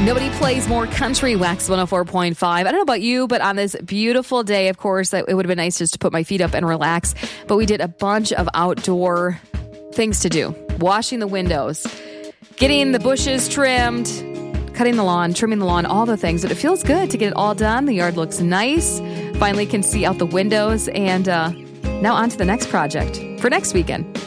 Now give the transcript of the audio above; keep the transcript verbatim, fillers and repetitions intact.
Nobody plays more country. Wax one oh four point five. I don't know about you, but on this beautiful day, of course, it would have been nice just to put my feet up and relax. But we did a bunch of outdoor things to do. Washing the windows, getting the bushes trimmed, cutting the lawn, trimming the lawn, all the things. But it feels good to get it all done. The yard looks nice. Finally can see out the windows. And uh, now on to the next project for next weekend.